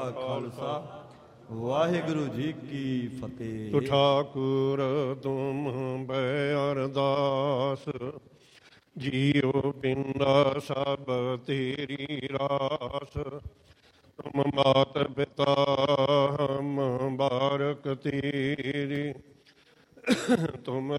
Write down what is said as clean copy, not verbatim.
ਖਾਲਸਾ ਵਾਹਿਗੁਰੂ ਜੀ ਕੀ ਫਤਿਹ। ਠਾਕੁਰ ਤੁਮ ਬੈ ਅਰਦਾਸ, ਜੀਉ ਪਿੰਡਾ ਸਭ ਤੇਰੀ ਰਾਸ। ਤੁਮ ਮਾਤ ਪਿਤਾ ਹਮ ਬਾਰਕ ਤੇਰੀ, ਤੁਮ